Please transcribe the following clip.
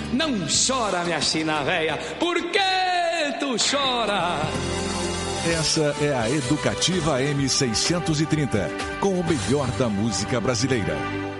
Não chora, minha china véia, por que tu chora? Essa é a Educativa M630, com o melhor da música brasileira.